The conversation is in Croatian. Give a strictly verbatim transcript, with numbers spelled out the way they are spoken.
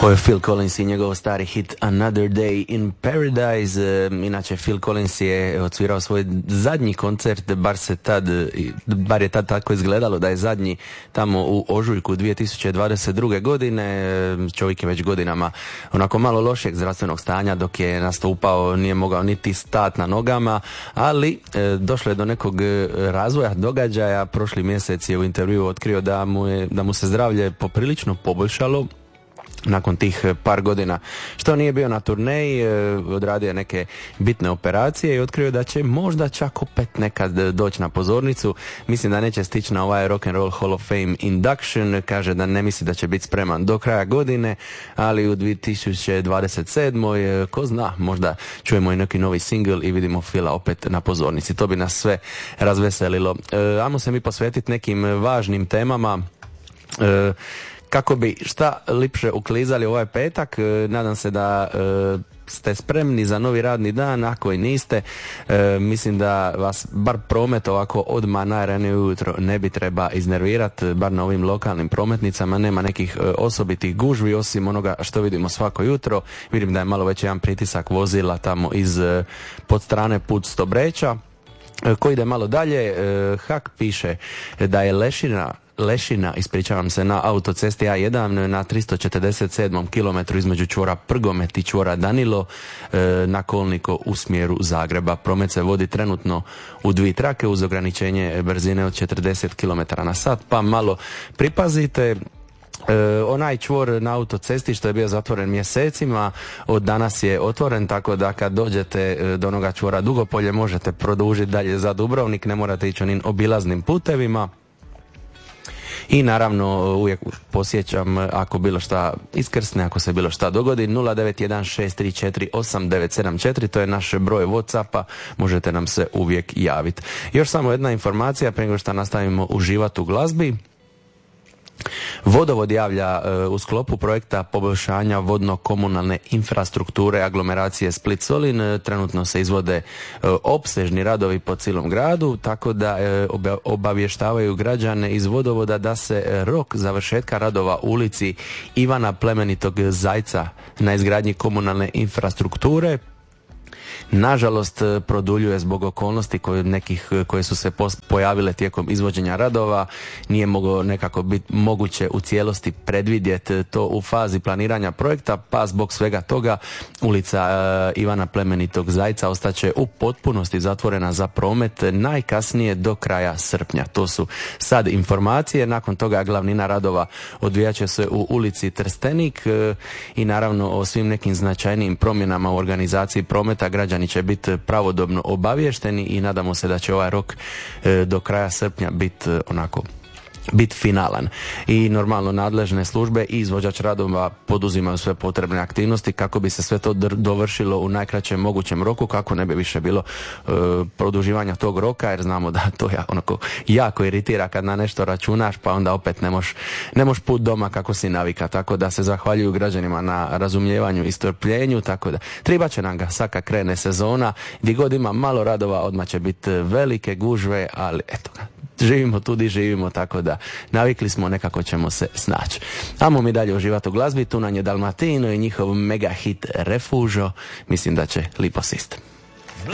Ovo je Phil Collins i njegov stari hit Another Day in Paradise. Inače, Phil Collins je odsvirao svoj zadnji koncert, bar se tad, bar je tad tako izgledalo da je zadnji tamo u ožujku dvije tisuće dvadeset druge godine. Čovjek je već godinama onako malo lošeg zdravstvenog stanja, dok je nastupao nije mogao niti stat na nogama, ali e, došlo je do nekog razvoja događaja. Prošli mjesec je u intervjuu otkrio da mu, je, da mu se zdravlje poprilično poboljšalo nakon tih par godina što nije bio na turneji. Odradio je neke bitne operacije i otkrio da će možda čak opet nekad doći na pozornicu. Mislim da neće stići na ovaj Rock and Roll Hall of Fame induction. Kaže da ne misli da će biti spreman do kraja godine, ali u dvije tisuće dvadeset sedmoj ko zna, možda čujemo i neki novi single i vidimo Phila opet na pozornici. To bi nas sve razveselilo. E, ajmo se mi posvetiti nekim važnim temama. E, Kako bi šta lipše uklizali ovaj petak. Nadam se da e, ste spremni za novi radni dan. Ako i niste, e, mislim da vas bar promet ovako odmah najranije ujutro ne bi treba iznervirati, bar na ovim lokalnim prometnicama. Nema nekih e, osobitih gužvi osim onoga što vidimo svako jutro. Vidim da je malo već jedan pritisak vozila tamo iz e, pod strane put Stobreča. E, ko ide malo dalje, e, Hak piše da je lešina Lešina, ispričavam se, na autocesti A jedan na tristo četrdeset sedmom kilometru između čvora Prgomet i čvora Danilo e, na kolniku u smjeru Zagreba. Promet se vodi trenutno u dvije trake uz ograničenje brzine od četrdeset kilometara na sat, pa malo pripazite. E, onaj čvor na autocesti što je bio zatvoren mjesecima, od danas je otvoren, tako da kad dođete do onoga čvora Dugopolje možete produžiti dalje za Dubrovnik, ne morate ići onim obilaznim putevima. I naravno uvijek posjećam ako bilo šta iskrsne, ako se bilo šta dogodi, nula devet jedan šest tri četiri osam devet sedam četiri, to je naš broj WhatsAppa, možete nam se uvijek javiti. Još samo jedna informacija prije nego što nastavimo uživati u glazbi. Vodovod javlja e, u sklopu projekta poboljšanja vodno-komunalne infrastrukture aglomeracije Split-Solin. Trenutno se izvode e, opsežni radovi po cijelom gradu, tako da e, obavještavaju građane iz vodovoda da se rok završetka radova u ulici Ivana Plemenitog Zajca na izgradnji komunalne infrastrukture nažalost produljuje zbog okolnosti koje nekih koje su se pojavile tijekom izvođenja radova. Nije moglo nekako biti moguće u cijelosti predvidjeti to u fazi planiranja projekta, pa zbog svega toga ulica Ivana Plemenitog Zajca ostaće u potpunosti zatvorena za promet najkasnije do kraja srpnja. To su sad informacije. Nakon toga glavnina radova odvijat će se u ulici Trstenik i naravno o svim nekim značajnijim promjenama u organizaciji prometa građani će biti pravodobno obavješteni i nadamo se da će ovaj rok e, do kraja srpnja biti e, onako bit finalan. I normalno nadležne službe i izvođač radova poduzimaju sve potrebne aktivnosti kako bi se sve to dovršilo u najkraćem mogućem roku, kako ne bi više bilo e, produživanja tog roka, jer znamo da to ja, onako jako iritira kad na nešto računaš pa onda opet ne moš, ne moš put doma kako si navika. Tako da se zahvaljuju građanima na razumijevanju i strpljenju, tako da triba će nam ga saka krene sezona, gdje god ima malo radova odmah će biti velike gužve, ali eto ga, živimo tu di živimo, tako da navikli smo, nekako ćemo se snaći. Amo mi dalje uživati u glazbi, tu nam je Dalmatino i njihov mega hit Refugio, mislim da će lipo sist.